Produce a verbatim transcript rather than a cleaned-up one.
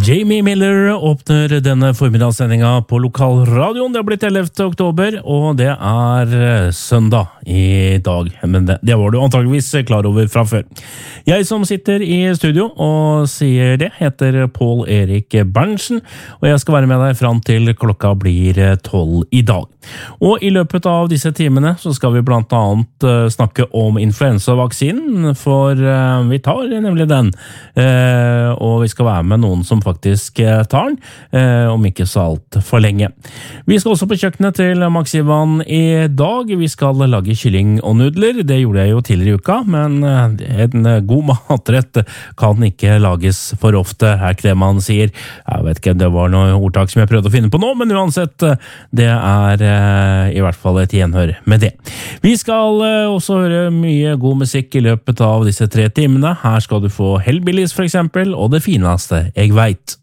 Jamie Miller åpner denne formidagssendinga på lokalradioen. Det har blitt ellevte oktober, og det er søndag i dag. Men det, det var du antageligvis klar over fra før. Jeg som sitter i studio og sier det, heter Pål Erik Berntsen, og jeg skal være med deg fram til klokka blir tolv i dag. Og i løpet av disse timene så skal vi blant annet snakke om influensavaksinen, for vi tar nemlig den, og vi skal være med noen som faktisk tar den, om ikke så alt for lenge. Vi skal også på kjøkkenet til Maxivan i dag. Vi skal lage kylling og nudler. Det gjorde jeg jo tidligere i uka, men en god matrett kan ikke lages for ofte, her Kreman sier. Jeg vet ikke, det var noe ordtak som jeg prøvde å finne på nå, men uansett, det er i hvert fall et gjenhør med det. Vi skal også høre mye god musikk i løpet av disse tre timene. Her skal du få Hellbillies for eksempel, og det fineste jeg vet.